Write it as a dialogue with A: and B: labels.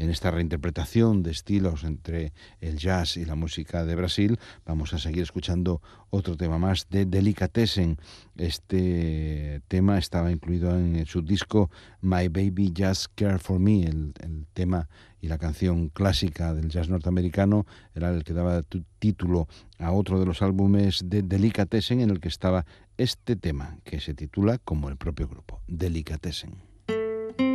A: en esta reinterpretación de estilos entre el jazz y la música de Brasil, vamos a seguir escuchando otro tema más de Delicatessen. Este tema estaba incluido en su disco My Baby Just Care For Me, el tema y la canción clásica del jazz norteamericano, era el que daba título a otro de los álbumes de Delicatessen, en el que estaba este tema, que se titula como el propio grupo, Delicatessen.